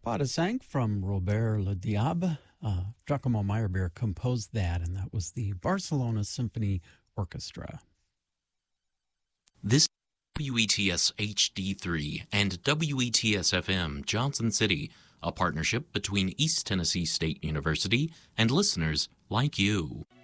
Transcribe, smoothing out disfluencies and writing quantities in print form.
Pas de Cinq from Robert Le Diable. Giacomo Meyerbeer composed that, and that was the Barcelona Symphony Orchestra. This WETS HD3 and WETS FM Johnson City, a partnership between East Tennessee State University and listeners like you.